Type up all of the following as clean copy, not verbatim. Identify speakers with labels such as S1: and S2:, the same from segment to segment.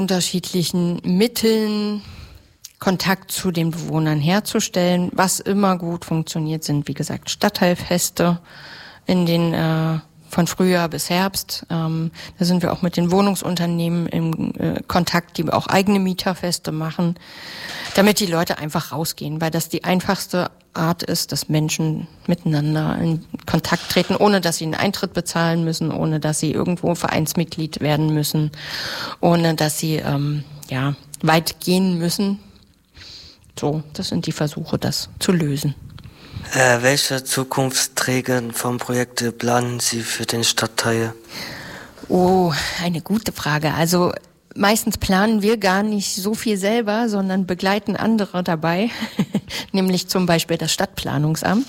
S1: unterschiedlichen Mitteln Kontakt zu den Bewohnern herzustellen. Was immer gut funktioniert, sind, wie gesagt, Stadtteilfeste in den von Frühjahr bis Herbst. Da sind wir auch mit den Wohnungsunternehmen im Kontakt, die auch eigene Mieterfeste machen, damit die Leute einfach rausgehen, weil das die einfachste Art ist, dass Menschen miteinander in Kontakt treten, ohne dass sie einen Eintritt bezahlen müssen, ohne dass sie irgendwo Vereinsmitglied werden müssen, ohne dass sie weit gehen müssen. So, das sind die Versuche, das zu lösen.
S2: Welche Zukunftsträger vom Projekt planen Sie für den Stadtteil?
S1: Oh, eine gute Frage. Also meistens planen wir gar nicht so viel selber, sondern begleiten andere dabei, nämlich zum Beispiel das Stadtplanungsamt.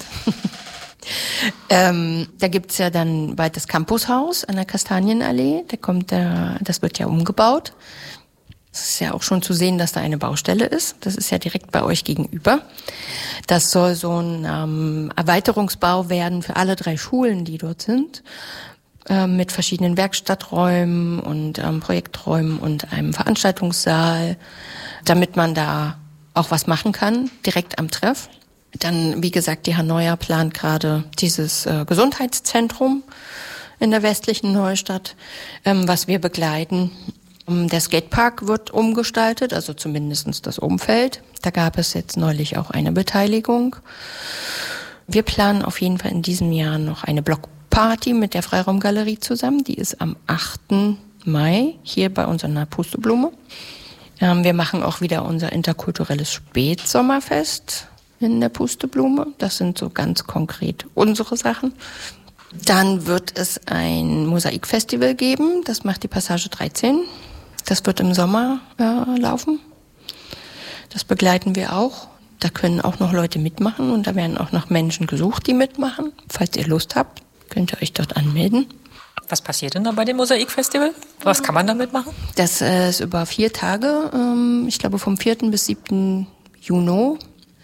S1: Da gibt's ja dann bald das Campushaus an der Kastanienallee. Das wird ja umgebaut. Es ist ja auch schon zu sehen, dass da eine Baustelle ist. Das ist ja direkt bei euch gegenüber. Das soll so ein Erweiterungsbau werden für alle 3 Schulen, die dort sind, mit verschiedenen Werkstatträumen und Projekträumen und einem Veranstaltungssaal, damit man da auch was machen kann, direkt am Treff. Dann, wie gesagt, die Hanoia plant gerade dieses Gesundheitszentrum in der westlichen Neustadt, was wir begleiten. Der Skatepark wird umgestaltet, also zumindest das Umfeld. Da gab es jetzt neulich auch eine Beteiligung. Wir planen auf jeden Fall in diesem Jahr noch eine Blockparty mit der Freiraumgalerie zusammen. Die ist am 8. Mai hier bei uns an der Pusteblume. Wir machen auch wieder unser interkulturelles Spätsommerfest in der Pusteblume. Das sind so ganz konkret unsere Sachen. Dann wird es ein Mosaikfestival geben. Das macht die Passage 13. Das wird im Sommer laufen. Das begleiten wir auch. Da können auch noch Leute mitmachen und da werden auch noch Menschen gesucht, die mitmachen. Falls ihr Lust habt, könnt ihr euch dort anmelden.
S3: Was passiert denn da bei dem Mosaikfestival? Was kann man damit machen?
S1: Das ist über 4 Tage, ich glaube vom 4. bis 7. Juni.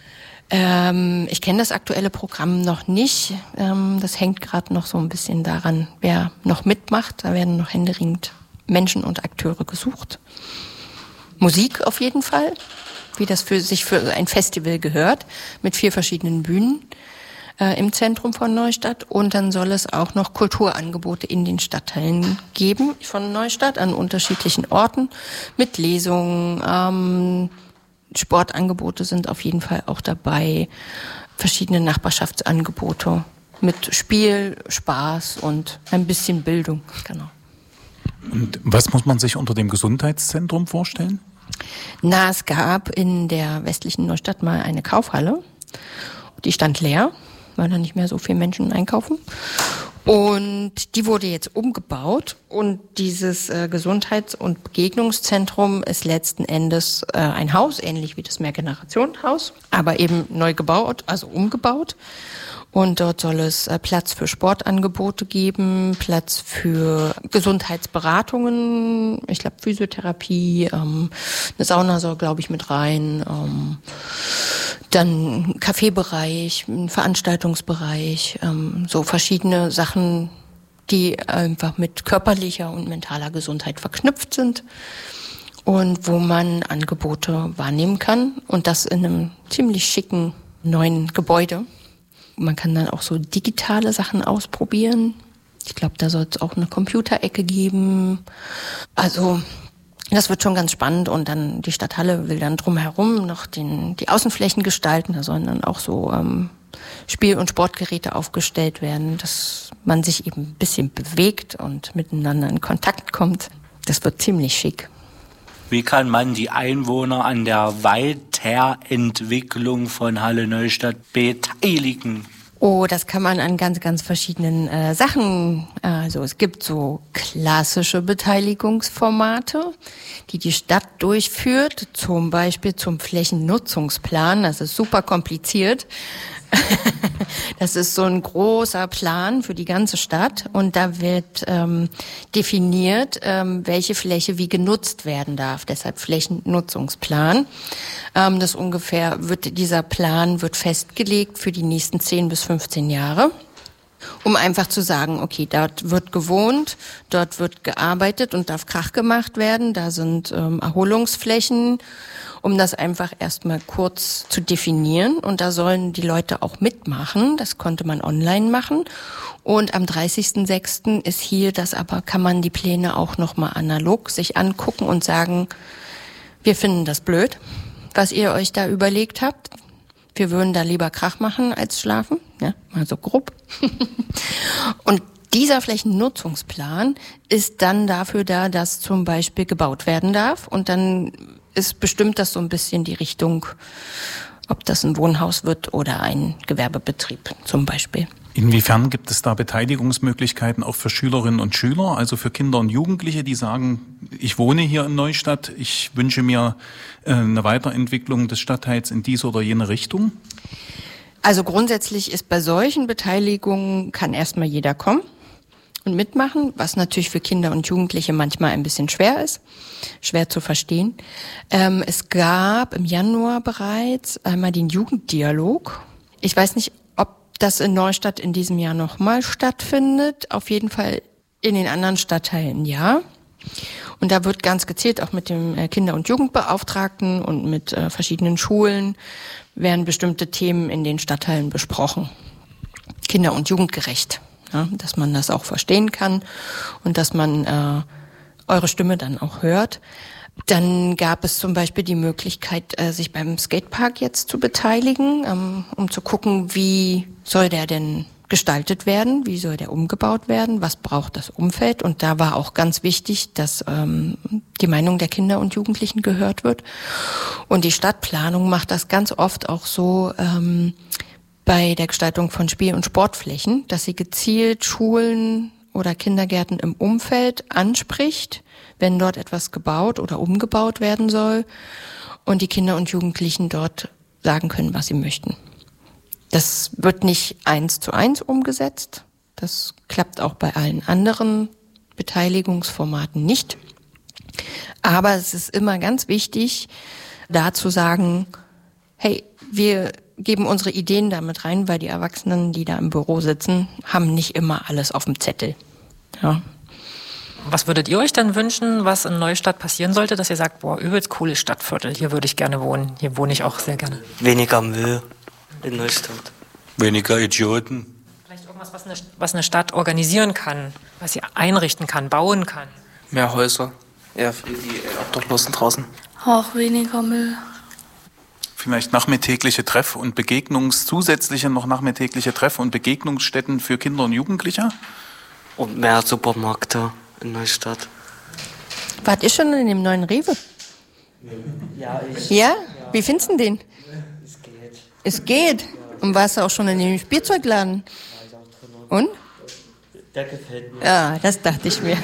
S1: Ich kenne das aktuelle Programm noch nicht. Das hängt gerade noch so ein bisschen daran, wer noch mitmacht. Da werden noch händeringend Menschen und Akteure gesucht. Musik auf jeden Fall, wie das für ein Festival gehört, mit 4 verschiedenen Bühnen im Zentrum von Neustadt. Und dann soll es auch noch Kulturangebote in den Stadtteilen geben von Neustadt an unterschiedlichen Orten mit Lesungen. Sportangebote sind auf jeden Fall auch dabei, verschiedene Nachbarschaftsangebote mit Spiel, Spaß und ein bisschen Bildung. Genau.
S4: Und was muss man sich unter dem Gesundheitszentrum vorstellen?
S1: Es gab in der westlichen Neustadt mal eine Kaufhalle. Die stand leer, weil da nicht mehr so viele Menschen einkaufen. Und die wurde jetzt umgebaut und dieses Gesundheits- und Begegnungszentrum ist letzten Endes ein Haus, ähnlich wie das Mehrgenerationenhaus, aber eben neu gebaut, also umgebaut. Und dort soll es Platz für Sportangebote geben, Platz für Gesundheitsberatungen, ich glaube Physiotherapie, eine Sauna soll, glaube ich, mit rein, dann Kaffeebereich, ein Veranstaltungsbereich, so verschiedene Sachen, die einfach mit körperlicher und mentaler Gesundheit verknüpft sind und wo man Angebote wahrnehmen kann und das in einem ziemlich schicken neuen Gebäude. Man kann dann auch so digitale Sachen ausprobieren. Ich glaube, da soll es auch eine Computerecke geben. Also das wird schon ganz spannend und dann die Stadthalle will dann drumherum noch die Außenflächen gestalten. Da sollen dann auch so Spiel- und Sportgeräte aufgestellt werden, dass man sich eben ein bisschen bewegt und miteinander in Kontakt kommt. Das wird ziemlich schick.
S5: Wie kann man die Einwohner an der Weiterentwicklung von Halle Neustadt beteiligen?
S1: Oh, das kann man an ganz, ganz verschiedenen Sachen. Also es gibt so klassische Beteiligungsformate, die Stadt durchführt, zum Beispiel zum Flächennutzungsplan. Das ist super kompliziert. Das ist so ein großer Plan für die ganze Stadt und da wird definiert, welche Fläche wie genutzt werden darf. Deshalb Flächennutzungsplan. Dieser Plan wird festgelegt für die nächsten 10 bis 15 Jahre. Um einfach zu sagen, okay, dort wird gewohnt, dort wird gearbeitet und darf Krach gemacht werden, da sind Erholungsflächen, um das einfach erstmal kurz zu definieren. Und da sollen die Leute auch mitmachen, das konnte man online machen. Und am 30.06. ist hier das aber, kann man die Pläne auch nochmal analog sich angucken und sagen, wir finden das blöd, was ihr euch da überlegt habt. Wir würden da lieber Krach machen als schlafen, ja, mal so grob. Und dieser Flächennutzungsplan ist dann dafür da, dass zum Beispiel gebaut werden darf. Und dann bestimmt das so ein bisschen die Richtung, ob das ein Wohnhaus wird oder ein Gewerbebetrieb zum Beispiel.
S4: Inwiefern gibt es da Beteiligungsmöglichkeiten auch für Schülerinnen und Schüler, also für Kinder und Jugendliche, die sagen, ich wohne hier in Neustadt, ich wünsche mir eine Weiterentwicklung des Stadtteils in diese oder jene Richtung?
S1: Also grundsätzlich ist bei solchen Beteiligungen kann erstmal jeder kommen und mitmachen, was natürlich für Kinder und Jugendliche manchmal ein bisschen schwer ist, schwer zu verstehen. Es gab im Januar bereits einmal den Jugenddialog. Ich weiß nicht, das in Neustadt in diesem Jahr nochmal stattfindet. Auf jeden Fall in den anderen Stadtteilen, ja. Und da wird ganz gezielt auch mit dem Kinder- und Jugendbeauftragten und mit verschiedenen Schulen werden bestimmte Themen in den Stadtteilen besprochen. Kinder- und jugendgerecht, ja, dass man das auch verstehen kann und dass man eure Stimme dann auch hört. Dann gab es zum Beispiel die Möglichkeit, sich beim Skatepark jetzt zu beteiligen, um zu gucken, wie soll der denn gestaltet werden, wie soll der umgebaut werden, was braucht das Umfeld. Und da war auch ganz wichtig, dass die Meinung der Kinder und Jugendlichen gehört wird. Und die Stadtplanung macht das ganz oft auch so bei der Gestaltung von Spiel- und Sportflächen, dass sie gezielt Schulen oder Kindergärten im Umfeld anspricht, wenn dort etwas gebaut oder umgebaut werden soll und die Kinder und Jugendlichen dort sagen können, was sie möchten. Das wird nicht 1:1 umgesetzt. Das klappt auch bei allen anderen Beteiligungsformaten nicht. Aber es ist immer ganz wichtig, da zu sagen, hey, wir geben unsere Ideen damit rein, weil die Erwachsenen, die da im Büro sitzen, haben nicht immer alles auf dem Zettel. Ja.
S3: Was würdet ihr euch dann wünschen, was in Neustadt passieren sollte, dass ihr sagt, boah, übelst cooles Stadtviertel, hier würde ich gerne wohnen, hier wohne ich auch sehr gerne?
S2: Weniger Müll in Neustadt.
S5: Weniger Idioten.
S3: Vielleicht irgendwas, was eine Stadt organisieren kann, was sie einrichten kann, bauen kann.
S6: Mehr Häuser, eher für die Obdachlosen draußen.
S7: Auch weniger Müll.
S4: Vielleicht zusätzliche noch nachmittägliche Treff- und Begegnungsstätten für Kinder und Jugendliche?
S2: Und mehr Supermärkte in Neustadt.
S1: Wart ihr schon in dem neuen Rewe?
S2: Ja,
S1: Ja? Wie findest du den?
S2: Es geht.
S1: Es geht. Und warst du auch schon in dem Spielzeugladen? Und?
S2: Der gefällt mir.
S1: Ja, das dachte ich mir.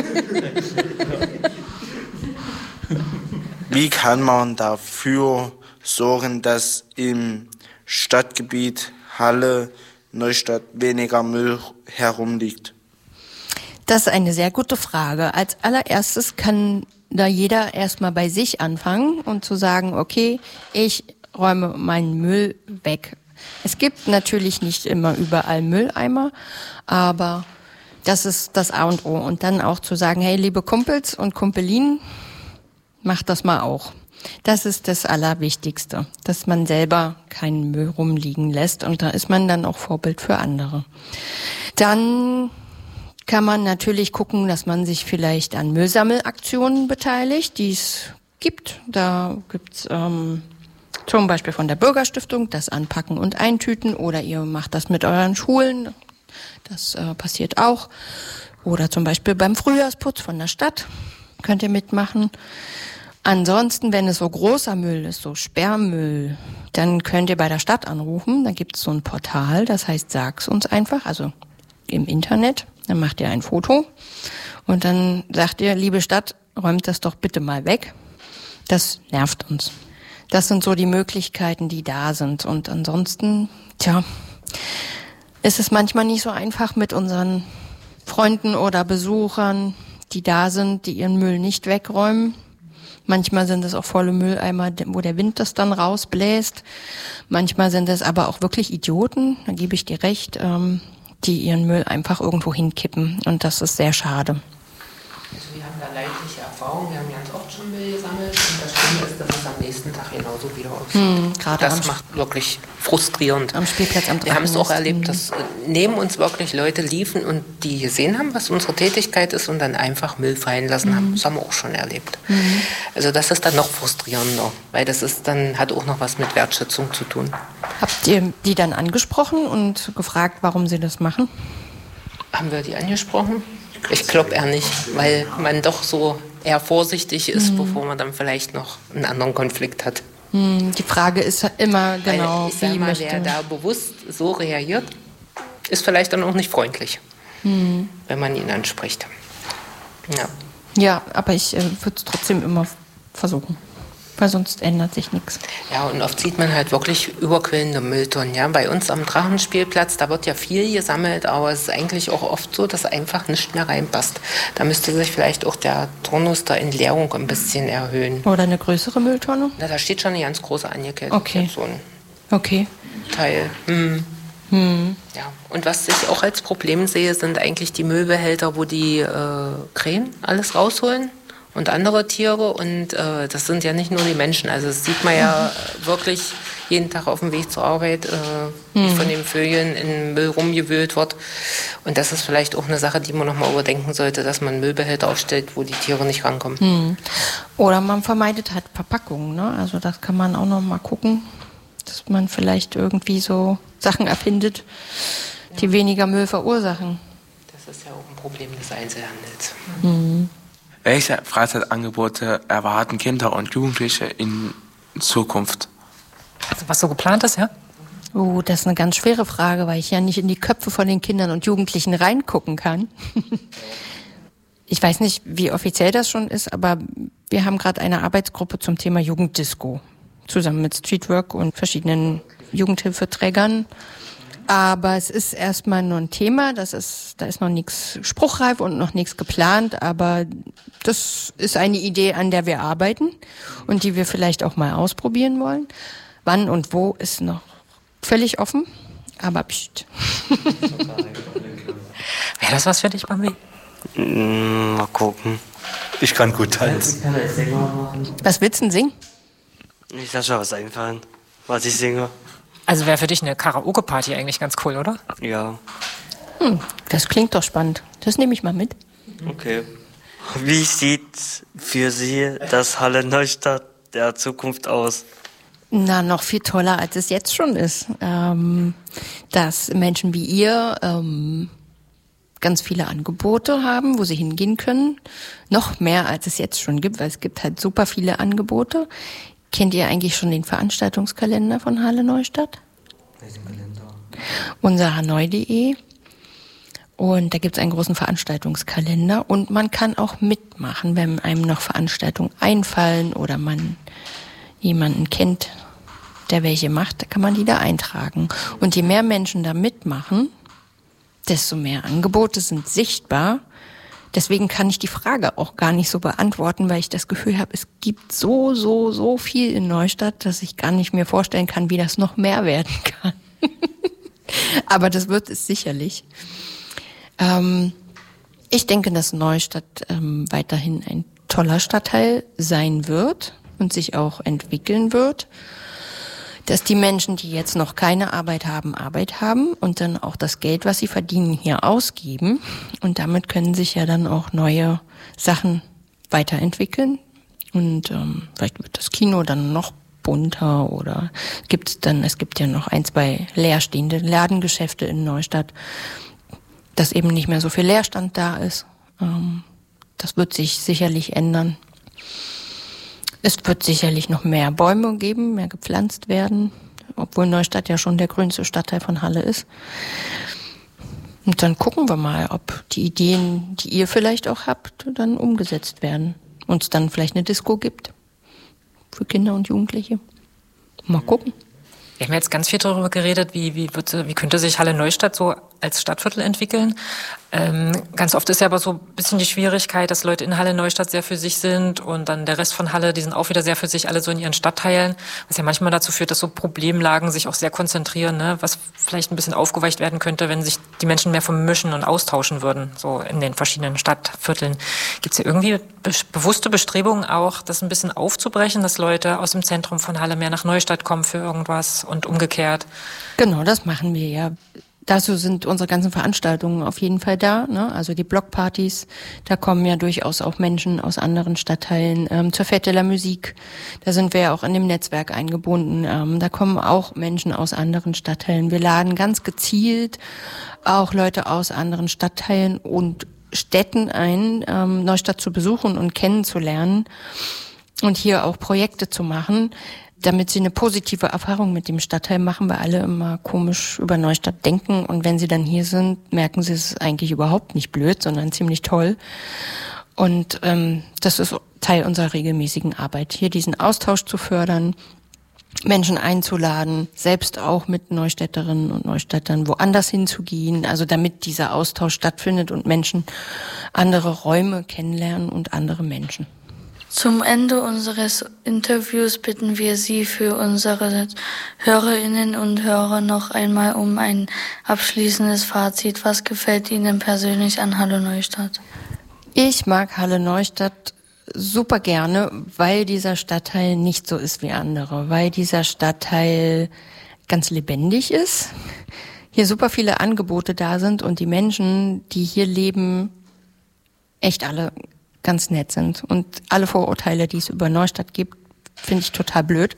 S8: Wie kann man dafür sorgen, dass im Stadtgebiet Halle, Neustadt weniger Müll herumliegt?
S1: Das ist eine sehr gute Frage. Als allererstes kann da jeder erstmal bei sich anfangen und zu sagen, okay, ich räume meinen Müll weg. Es gibt natürlich nicht immer überall Mülleimer, aber das ist das A und O. Und dann auch zu sagen, hey, liebe Kumpels und Kumpelinen, macht das mal auch. Das ist das Allerwichtigste, dass man selber keinen Müll rumliegen lässt und da ist man dann auch Vorbild für andere. Dann kann man natürlich gucken, dass man sich vielleicht an Müllsammelaktionen beteiligt, die es gibt. Da gibt's zum Beispiel von der Bürgerstiftung das Anpacken und Eintüten oder ihr macht das mit euren Schulen. Das passiert auch. Oder zum Beispiel beim Frühjahrsputz von der Stadt könnt ihr mitmachen. Ansonsten, wenn es so großer Müll ist, so Sperrmüll, dann könnt ihr bei der Stadt anrufen. Da gibt es so ein Portal, das heißt Sag's uns einfach, also im Internet. Dann macht ihr ein Foto und dann sagt ihr, liebe Stadt, räumt das doch bitte mal weg. Das nervt uns. Das sind so die Möglichkeiten, die da sind. Und ansonsten, ist es manchmal nicht so einfach mit unseren Freunden oder Besuchern, die da sind, die ihren Müll nicht wegräumen. Manchmal sind es auch volle Mülleimer, wo der Wind das dann rausbläst. Manchmal sind es aber auch wirklich Idioten, da gebe ich dir recht, die ihren Müll einfach irgendwo hinkippen. Und das ist sehr schade.
S6: Also wir haben da leidliche Erfahrungen, wir haben ganz oft schon Müll gesammelt und das Schlimme ist, dass es am nächsten Tag genauso wieder aussieht. Das macht wirklich frustrierend.
S1: Am Spielplatz am
S6: Wir haben es auch erlebt, dass neben uns wirklich Leute liefen und die gesehen haben, was unsere Tätigkeit ist und dann einfach Müll fallen lassen haben. Das haben wir auch schon erlebt. Also das ist dann noch frustrierender, weil das ist dann, hat auch noch was mit Wertschätzung zu tun.
S1: Habt ihr die dann angesprochen und gefragt, warum sie das machen?
S6: Haben wir die angesprochen? Ich glaube eher nicht, weil man doch so eher vorsichtig ist, bevor man dann vielleicht noch einen anderen Konflikt hat.
S1: Die Frage ist immer genau,
S6: weil ich sag mal, wer da bewusst so reagiert, ist vielleicht dann auch nicht freundlich, wenn man ihn anspricht.
S1: Ja, aber ich würde es trotzdem immer versuchen, weil sonst ändert sich nichts.
S6: Ja, und oft sieht man halt wirklich überquellende Mülltonnen. Ja? Bei uns am Drachenspielplatz, da wird ja viel gesammelt, aber es ist eigentlich auch oft so, dass einfach nichts mehr reinpasst. Da müsste sich vielleicht auch der Turnus der Entleerung ein bisschen erhöhen.
S1: Oder eine größere Mülltonne?
S6: Na, da steht schon eine ganz große angekettet.
S1: Okay.
S6: So ein
S1: Okay.
S6: Teil. Ja. Und was ich auch als Problem sehe, sind eigentlich die Müllbehälter, wo die Krähen alles rausholen. Und andere Tiere und das sind ja nicht nur die Menschen. Also das sieht man ja wirklich jeden Tag auf dem Weg zur Arbeit, wie von den Vögeln in Müll rumgewühlt wird. Und das ist vielleicht auch eine Sache, die man nochmal überdenken sollte, dass man Müllbehälter aufstellt, wo die Tiere nicht rankommen.
S1: Oder man vermeidet halt Verpackungen. Ne? Also das kann man auch noch mal gucken, dass man vielleicht irgendwie so Sachen erfindet, die weniger Müll verursachen.
S6: Das ist ja auch ein Problem des Einzelhandels.
S9: Welche Freizeitangebote erwarten Kinder und Jugendliche in Zukunft?
S3: Also was so geplant ist, ja?
S1: Oh, das ist eine ganz schwere Frage, weil ich ja nicht in die Köpfe von den Kindern und Jugendlichen reingucken kann. Ich weiß nicht, wie offiziell das schon ist, aber wir haben gerade eine Arbeitsgruppe zum Thema Jugenddisco zusammen mit Streetwork und verschiedenen Jugendhilfeträgern. Aber es ist erstmal nur ein Thema, da ist noch nichts spruchreif und noch nichts geplant, aber das ist eine Idee, an der wir arbeiten und die wir vielleicht auch mal ausprobieren wollen. Wann und wo ist noch völlig offen, aber pst.
S3: Wäre das was für dich, Bambi?
S2: Mal gucken.
S5: Ich kann gut tanzen.
S1: Was willst du denn singen?
S2: Ich lasse schon was einfallen, was ich singe.
S3: Also wäre für dich eine Karaoke-Party eigentlich ganz cool, oder?
S2: Ja.
S1: Das klingt doch spannend. Das nehme ich mal mit.
S2: Okay. Wie sieht für Sie das Halle Neustadt der Zukunft aus?
S1: Na, noch viel toller, als es jetzt schon ist. Dass Menschen wie ihr ganz viele Angebote haben, wo sie hingehen können. Noch mehr, als es jetzt schon gibt, weil es gibt halt super viele Angebote. Kennt ihr eigentlich schon den Veranstaltungskalender von Halle Neustadt?
S2: Welchen Kalender?
S1: Unser hanoi.de. Und da gibt es einen großen Veranstaltungskalender. Und man kann auch mitmachen, wenn einem noch Veranstaltungen einfallen oder man jemanden kennt, der welche macht, da kann man die da eintragen. Und je mehr Menschen da mitmachen, desto mehr Angebote sind sichtbar. Deswegen kann ich die Frage auch gar nicht so beantworten, weil ich das Gefühl habe, es gibt so viel in Neustadt, dass ich gar nicht mir vorstellen kann, wie das noch mehr werden kann. Aber das wird es sicherlich. Ich denke, dass Neustadt weiterhin ein toller Stadtteil sein wird und sich auch entwickeln wird. Dass die Menschen, die jetzt noch keine Arbeit haben und dann auch das Geld, was sie verdienen, hier ausgeben. Und damit können sich ja dann auch neue Sachen weiterentwickeln. Und vielleicht wird das Kino dann noch bunter oder es gibt ja noch 1, 2 leerstehende Ladengeschäfte in Neustadt, dass eben nicht mehr so viel Leerstand da ist. Das wird sich sicherlich ändern. Es wird sicherlich noch mehr Bäume geben, mehr gepflanzt werden, obwohl Neustadt ja schon der grünste Stadtteil von Halle ist. Und dann gucken wir mal, ob die Ideen, die ihr vielleicht auch habt, dann umgesetzt werden. Und es dann vielleicht eine Disco gibt für Kinder und Jugendliche. Mal gucken.
S3: Wir haben jetzt ganz viel darüber geredet, wie könnte sich Halle Neustadt so als Stadtviertel entwickeln. Ganz oft ist ja aber so ein bisschen die Schwierigkeit, dass Leute in Halle Neustadt sehr für sich sind und dann der Rest von Halle, die sind auch wieder sehr für sich, alle so in ihren Stadtteilen, was ja manchmal dazu führt, dass so Problemlagen sich auch sehr konzentrieren, ne? Was vielleicht ein bisschen aufgeweicht werden könnte, wenn sich die Menschen mehr vermischen und austauschen würden, so in den verschiedenen Stadtvierteln. Gibt es hier irgendwie bewusste Bestrebungen auch, das ein bisschen aufzubrechen, dass Leute aus dem Zentrum von Halle mehr nach Neustadt kommen für irgendwas und umgekehrt?
S1: Genau, das machen wir ja. Dazu sind unsere ganzen Veranstaltungen auf jeden Fall da, ne? Also die Blockpartys, da kommen ja durchaus auch Menschen aus anderen Stadtteilen. Zur Fête de la Musique, da sind wir ja auch in dem Netzwerk eingebunden. Da kommen auch Menschen aus anderen Stadtteilen. Wir laden ganz gezielt auch Leute aus anderen Stadtteilen und Städten ein, Neustadt zu besuchen und kennenzulernen und hier auch Projekte zu machen, damit sie eine positive Erfahrung mit dem Stadtteil machen, weil alle immer komisch über Neustadt denken. Und wenn sie dann hier sind, merken sie, es ist eigentlich überhaupt nicht blöd, sondern ziemlich toll. Und das ist Teil unserer regelmäßigen Arbeit, hier diesen Austausch zu fördern, Menschen einzuladen, selbst auch mit Neustädterinnen und Neustädtern woanders hinzugehen, also damit dieser Austausch stattfindet und Menschen andere Räume kennenlernen und andere Menschen.
S7: Zum Ende unseres Interviews bitten wir Sie für unsere Hörerinnen und Hörer noch einmal um ein abschließendes Fazit. Was gefällt Ihnen persönlich an Halle Neustadt?
S1: Ich mag Halle Neustadt super gerne, weil dieser Stadtteil nicht so ist wie andere, weil dieser Stadtteil ganz lebendig ist, hier super viele Angebote da sind und die Menschen, die hier leben, echt alle ganz nett sind. Und alle Vorurteile, die es über Neustadt gibt, finde ich total blöd,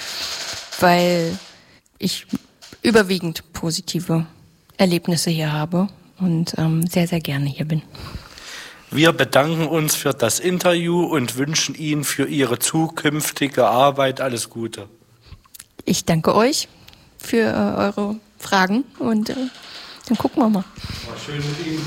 S1: weil ich überwiegend positive Erlebnisse hier habe und sehr, sehr gerne hier bin.
S5: Wir bedanken uns für das Interview und wünschen Ihnen für Ihre zukünftige Arbeit alles Gute.
S1: Ich danke euch für eure Fragen und dann gucken wir mal.
S5: War schön mit Ihnen.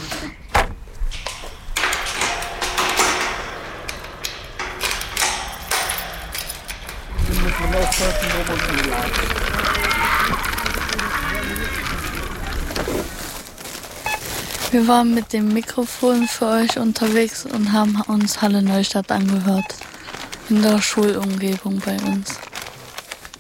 S7: Wir waren mit dem Mikrofon für euch unterwegs und haben uns Halle Neustadt angehört. In der Schulumgebung bei uns.